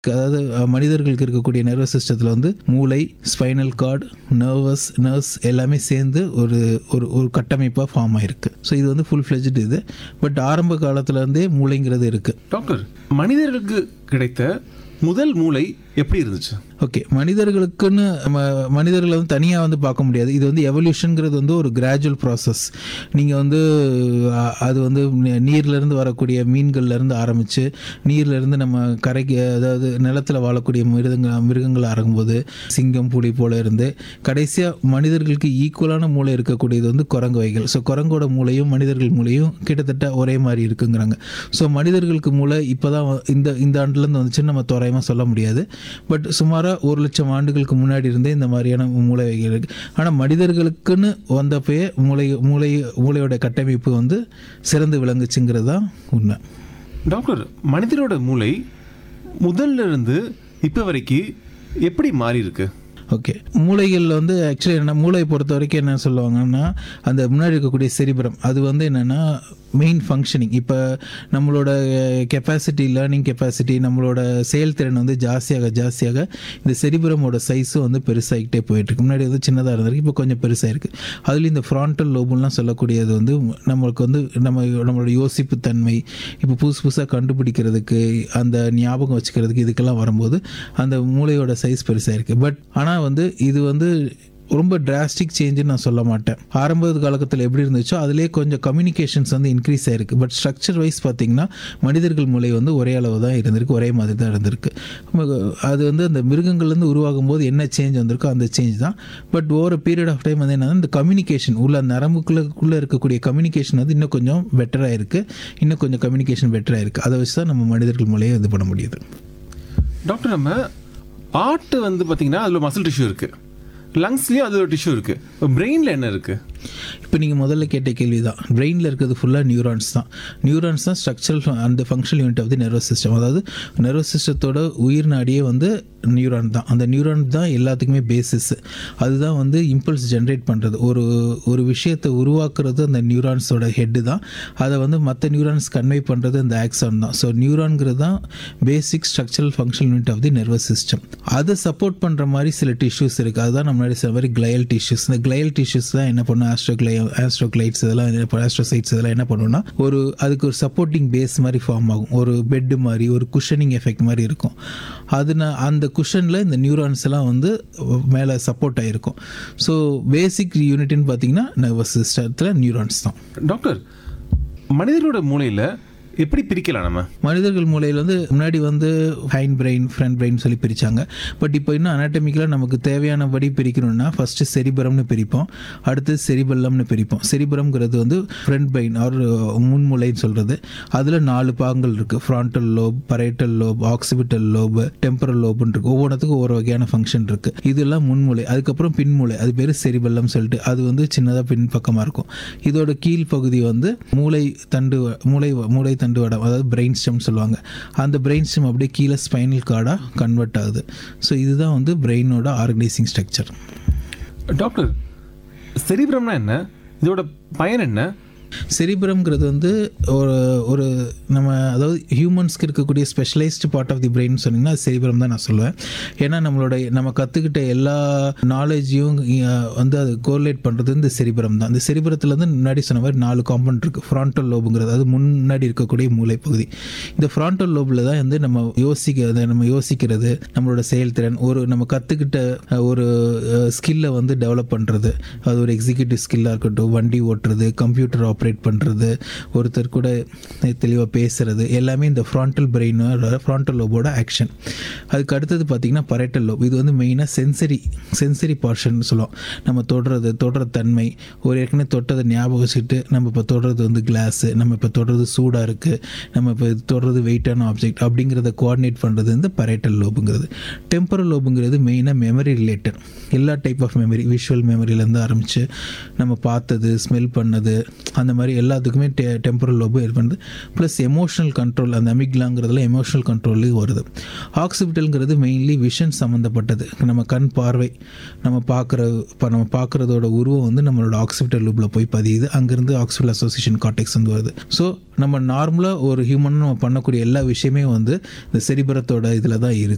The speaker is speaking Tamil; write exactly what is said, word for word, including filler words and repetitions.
அதாவது அஹ், மனிதர்களுக்கு இருக்கக்கூடிய நர்வஸ் சிஸ்டத்தில் வந்து மூளை, ஸ்பைனல் கார்டு, நர்வஸ் நர்வ்ஸ் எல்லாமே சேர்ந்து ஒரு ஒரு ஒரு கட்டமைப்பாக ஃபார்ம் ஆயிருக்கு. ஸோ இது வந்து ஃபுல் ஃப்ளெஜ்டு இது. பட் ஆரம்ப காலத்துலேருந்தே மூளைங்கிறது இருக்குது. டாக்டர், மனிதர்களுக்கு கிடைத்த முதல் மூளை எப்படி இருந்துச்சு? ஓகே, மனிதர்களுக்குன்னு ம- மனிதர்களை வந்து தனியாக வந்து பார்க்க முடியாது. இது வந்து எவல்யூஷனுங்கிறது வந்து ஒரு கிராஜுவல் ப்ராசஸ். நீங்கள் வந்து அ- அது வந்து நி- நீர்லேருந்து வரக்கூடிய மீன்கள்லேருந்து ஆரம்பித்து நீர்லேருந்து நம்ம கரைக்கு, அதாவது நிலத்தில் வாழக்கூடிய மிருகங்க மிருகங்கள் ஆரம்பும்போது சிங்கம், புலி போல இருந்து கடைசியாக மனிதர்களுக்கு ஈக்குவலான மூளை இருக்கக்கூடியது வந்து குரங்கு வகைகள். ஸோ குரங்கோட மூளையும் மனிதர்கள் மூளையும் கிட்டத்தட்ட ஒரே மாதிரி இருக்குங்கிறாங்க. ஸோ மனிதர்களுக்கு மூளை இப்போ தான் இந்த இந்த ஆண்டுலேருந்து வந்துச்சுன்னு நம்ம தோராயமாக சொல்ல முடியாது. பட் சுமாராக ஒரு லட்சம் ஆண்டுகளுக்கு முன்னாடி இருந்தே இந்த மாதிரியான மூளை வகைகள் இருக்குது. ஆனால் மனிதர்களுக்குன்னு வந்தப்பயே மூளை மூளை மூளையோட கட்டமைப்பு வந்து சிறந்து விளங்குச்சுங்கிறது தான் உண்மை. டாக்டர், மனிதரோட மூளை முதல்ல இருந்து இப்போ வரைக்கும் எப்படி மாறி இருக்கு? ஓகே, மூளைகளில் வந்து ஆக்சுவலி என்ன, மூளையை பொறுத்த வரைக்கும் என்ன சொல்லுவாங்கன்னா, அந்த முன்னாடி இருக்கக்கூடிய செரிபிரம் அது வந்து என்னென்னா மெயின் ஃபங்க்ஷனிங். இப்போ நம்மளோட கெப்பாசிட்டி, லேர்னிங் கெப்பாசிட்டி, நம்மளோட செயல்திறன் வந்து ஜாஸ்தியாக ஜாஸ்தியாக இந்த செரிபிரமோட சைஸும் வந்து பெருசாகிட்டே போயிட்டுருக்கு. முன்னாடி வந்து சின்னதாக இருந்திருக்கு, இப்போ கொஞ்சம் பெருசாக இருக்குது. அதுலேயும் இந்த ஃப்ரான்டல் லோபுலாம் சொல்லக்கூடியது வந்து நம்மளுக்கு வந்து நம்ம நம்மளோட யோசிப்பு தன்மை இப்போ புதுசு புதுசாக கண்டுபிடிக்கிறதுக்கு, அந்த ஞாபகம் வச்சுக்கிறதுக்கு, இதுக்கெல்லாம் வரும்போது அந்த மூளையோட சைஸ் பெருசாக இருக்குது. பட் ஆனால் வந்து இது வந்து ரொம்ப டிராஸ்டிக் சேஞ்சுன்னு நான் சொல்ல மாட்டேன். ஆரம்ப காலகட்டத்தில் எப்படி இருந்துச்சோ அதிலே கொஞ்சம் கம்யூனிகேஷன்ஸ் வந்து இன்க்ரீஸ் ஆயிருக்கு. பட் ஸ்ட்ரக்சர் வைஸ் பார்த்தீங்கன்னா மனிதர்கள் மூளை வந்து ஒரே அளவு தான் இருந்திருக்கு, ஒரே மாதிரி தான் இருந்திருக்கு. அது வந்து அந்த மிருகங்கள்லேருந்து உருவாகும் போது என்ன சேஞ்ச் வந்திருக்கோ அந்த சேஞ்ச் தான். But over period of time வந்து என்னன்னா இந்த கம்யூனிகேஷன் உள்ள நரம்புக்குள்ளே இருக்கக்கூடிய கம்யூனிகேஷன் வந்து இன்னும் கொஞ்சம் பெட்டராக இருக்குது, இன்னும் கொஞ்சம் கம்யூனிகேஷன் பெட்டராக இருக்குது. அதை வச்சு தான் நம்ம மனிதர்கள் மூளையை இது பண்ண முடியுது. டாக்டர், நம்ம ஆட்டு வந்து பார்த்தீங்கன்னா அதில் மசில் டிஷ்யூ இருக்குது, லங்ஸ்லேயும் அது ஒரு டிஷ்யூ இருக்குது, பிரெயினில் என்ன இருக்குது? இப்போ நீங்கள் முதல்ல கேட்ட கேள்வி தான். பிரெயினில் இருக்கிறது ஃபுல்லாக நியூரான்ஸ் தான். நியூரான்ஸ் தான் ஸ்ட்ரக்சரல் அந்த functional unit of the nervous system. அதாவது நர்வஸ் சிஸ்டத்தோட உயிர் நாடியே வந்து நியூரான் தான். அந்த நியூரான் தான் எல்லாத்துக்குமே பேசிஸ். அதுதான் வந்து இம்பல்ஸ் ஜென்ரேட் பண்ணுறது. ஒரு ஒரு விஷயத்தை உருவாக்குறது அந்த நியூரான்ஸோட ஹெட்டு தான். அதை வந்து மற்ற நியூரான்ஸ் கன்வே பண்ணுறது அந்த ஆக்சான் தான். ஸோ நியூரான்கிறது தான் பேசிக் structural functional unit of the nervous system. அதை சப்போர்ட் பண்ணுற மாதிரி சில டிஷ்யூஸ் இருக்குது. அதுதான் நம்ம முன்னாடி சொன்ன மாதிரி கிளையல் டிஷ்யூஸ். இந்த கிளையல் டிஷ்யூஸ் தான் என்ன பண்ணும், ஆஸ்ட்ரோக்ளை ஆஸ்ட்ரோக்ளைட்ஸ் இதெல்லாம் ஆஸ்ட்ரோசைட்ஸ் இதெல்லாம் என்ன பண்ணுன்னா ஒரு அதுக்கு ஒரு சப்போர்ட்டிங் பேஸ் மாதிரி ஃபார்ம் ஆகும். ஒரு பெட்டு மாதிரி, ஒரு குஷனிங் எஃபெக்ட் மாதிரி இருக்கும். அதுனா அந்த குஷனில் இந்த நியூரான்ஸ் எல்லாம் வந்து மேலே சப்போர்ட் ஆகிருக்கும். ஸோ பேசிக் யூனிட்னு பார்த்தீங்கன்னா நர்வஸ் சிஸ்டத்தில் நியூரான்ஸ் தான். டாக்டர், மனிதர்களோட மூளையில் எப்படி பிரிக்கலாம் நம்ம? மனிதர்கள் மூளையில் வந்து முன்னாடி வந்து ஹைண்ட் பிரெயின், ஃப்ரண்ட் பிரெயின் சொல்லி பிரித்தாங்க. பட் இப்போ இன்னும் அனாட்டமிக்கலாக நமக்கு தேவையானபடி பிரிக்கணும்னா ஃபஸ்ட்டு செரிபரம்னு பிரிப்போம், அடுத்து செரிபெல்லம்னு பிரிப்போம். செரிபரம்ங்கிறது வந்து ஃப்ரண்ட் பிரெயின் ஆர் முன்மூளைன்னு சொல்கிறது. அதில் நாலு பாகங்கள் இருக்குது. Frontal lobe, பரேட்டல் lobe, occipital lobe, temporal லோப்னு இருக்குது. ஒவ்வொன்றுத்துக்கும் ஒவ்வொரு வகையான ஃபங்க்ஷன் இருக்குது. இதெல்லாம் முன்மூளை. அதுக்கப்புறம் பின்மூளை, அது பேர் செரிபெல்லம் சொல்லிட்டு, அது வந்து சின்னதாக பின் பக்கமாக இருக்கும். இதோட கீழ் பகுதி வந்து மூளை தண்டு, மூளை மூளை தண்டு வடம், அதாவது பிரெயின் ஸ்டெம் சொல்லுவாங்க. அந்த பிரெயின் ஸ்டெம் அப்படியே கீழே ஸ்பைனல் கார்டாக கன்வெர்ட் ஆகுது. ஸோ இதுதான் வந்து பிரெயினோட ஆர்கனைசிங் ஸ்ட்ரக்சர். டாக்டர், செரிபிரம்னா என்ன? இதோட பயன் என்ன? செரிபிரம்ங்கிறது வந்து ஒரு ஒரு நம்ம அதாவது ஹியூமன்ஸ்க்கு இருக்கக்கூடிய specialised part of the brain சொன்னீங்கன்னா அது செரிபிரம் தான் நான் சொல்லுவேன். ஏன்னா நம்மளோட நம்ம கற்றுக்கிட்ட எல்லா நாலேஜையும் வந்து அது கோரிலேட் பண்ணுறது இந்த செரிபிரம் தான். இந்த செரிபிரத்தில் வந்து முன்னாடி சொன்ன மாதிரி நாலு காம்பவுண்ட் இருக்குது. ஃப்ரான்டல் லோபுங்கிறது அது முன்னாடி இருக்கக்கூடிய மூளை பகுதி. இந்த ஃப்ரான்டல் லோபில் தான் வந்து நம்ம யோசிக்கிறது, நம்ம யோசிக்கிறது, நம்மளோட செயல்திறன், ஒரு நம்ம கற்றுக்கிட்ட ஒரு ஸ்கில்லை வந்து டெவலப் பண்ணுறது. அது ஒரு எக்ஸிக்யூட்டிவ் ஸ்கில்லாக இருக்கட்டும், வண்டி ஓட்டுறது, கம்ப்யூட்டர் ஆப்ரேட் பண்ணுறது, ஒருத்தர் கூட தெளிவாக பேசுறது, எல்லாமே இந்த ஃப்ரான்டல் பிரெயினோட ஃப்ரான்டல் லோபோட ஆக்ஷன். அதுக்கு அடுத்தது பார்த்திங்கன்னா பரேட்டல் லோப். இது வந்து மெயினாக சென்சரி சென்சரி பார்ஷன் சொல்லுவோம். நம்ம தொடுறது, தொடுற தன்மை, ஒரு ஏற்கனவே தொட்டதை ஞாபகம் வச்சுட்டு நம்ம இப்போ தொடுறது வந்து கிளாஸு, நம்ம இப்போ தொடுறது சூடாக இருக்குது, நம்ம இப்போ தொடுறது வெயிட்டான ஆப்ஜெக்ட் அப்படிங்கிறத கோஆர்டினேட் பண்ணுறது இந்த பரேட்டல் லோபுங்கிறது. டெம்பரல் லோபுங்கிறது மெயினாக மெமரி ரிலேட்டட். எல்லா டைப் ஆஃப் மெமரி, விஷுவல் மெமரியிலேருந்து ஆரம்பித்து நம்ம பார்த்தது, ஸ்மெல் பண்ணது, அந்த மாதிரி எல்லாத்துக்குமே டெ டெம்பரல் லோபு இது பண்ணுது. ப்ளஸ் எமோஷனல் கண்ட்ரோல், அந்த அமிக்லாங்கிறதுல எமோஷனல் கண்ட்ரோல்லையும் வருது. ஆக்சிபிட்டல்ங்கிறது மெயின்லி விஷன் சம்மந்தப்பட்டது. நம்ம கண் பார்வை, நம்ம பார்க்குற இப்போ நம்ம பார்க்குறதோட உருவம் வந்து நம்மளோட ஆக்சிபிட்டல் லூப்பில் போய் பதியுது. அங்கேருந்து ஆக்சிபிட்டல் அசோசியேஷன் கார்டெக்ஸ் வந்து வருது. ஸோ நம்ம நார்மலாக ஒரு ஹியூமன் நம்ம பண்ணக்கூடிய எல்லா விஷயமே வந்து இந்த செரிபரத்தோட இதில் தான் இருக்குது.